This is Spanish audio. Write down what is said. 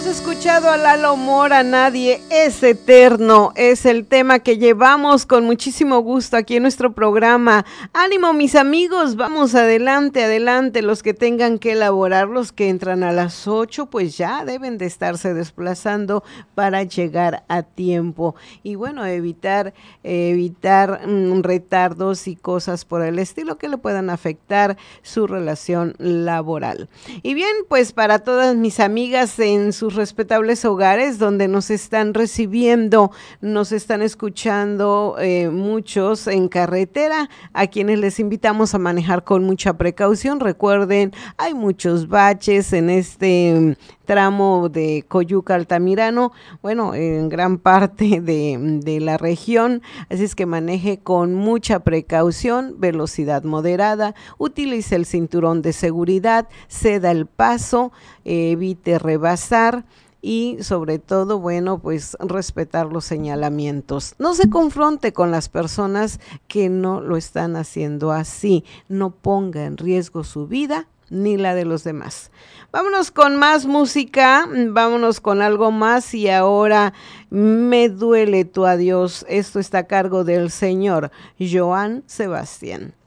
Hemos escuchado a Lalo Mora, Nadie es eterno, es el tema que llevamos con muchísimo gusto aquí en nuestro programa. Ánimo mis amigos, vamos adelante, adelante, los que tengan que elaborar, los que entran a las 8, pues ya deben de estarse desplazando para llegar a tiempo. Y bueno, evitar retardos y cosas por el estilo que le puedan afectar su relación laboral. Y bien, pues para todas mis amigas en sus respetables hogares donde nos están recibiendo, nos están escuchando muchos en carretera, a quienes les invitamos a manejar con mucha precaución. Recuerden, hay muchos baches en este tramo de Coyuca Altamirano, bueno, en gran parte de la región, así es que maneje con mucha precaución, velocidad moderada, utilice el cinturón de seguridad, ceda el paso, evite rebasar y sobre todo, bueno, pues respetar los señalamientos. No se confronte con las personas que no lo están haciendo así, no ponga en riesgo su vida ni la de los demás. Vámonos con más música, vámonos con algo más y ahora Me duele tu adiós. Esto está a cargo del señor Joan Sebastián.